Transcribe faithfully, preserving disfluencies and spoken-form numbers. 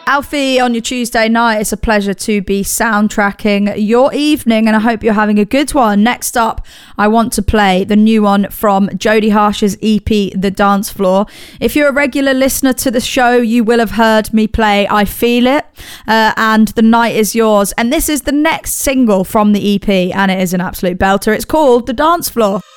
Alfie, on your Tuesday night, it's a pleasure to be soundtracking your evening, and I hope you're having a good one. Next up, I want to play the new one from Jodie Harsh's E P, The Dance Floor. If you're a regular listener to the show, you will have heard me play I Feel It uh, and The Night Is Yours, and this is the next single from the E P, and it is an absolute belter. It's called The Dance Floor.